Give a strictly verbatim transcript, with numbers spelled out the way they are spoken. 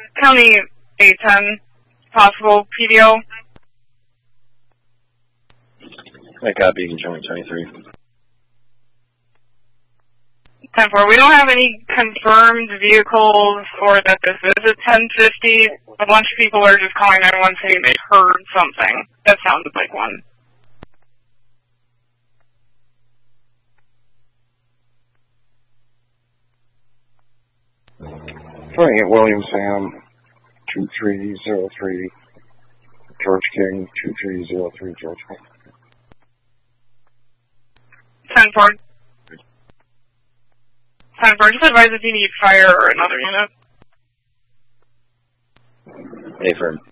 County A ten, possible P D O. I copy, you can show me twenty-three. ten four, we don't have any confirmed vehicles or that this is a ten fifty. A bunch of people are just calling nine one one saying they heard something. That sounded like one. Trying at William Sam, two three zero three, George King, two three zero three, George King. ten four. ten four, just advise if you need fire or another unit. Affirm.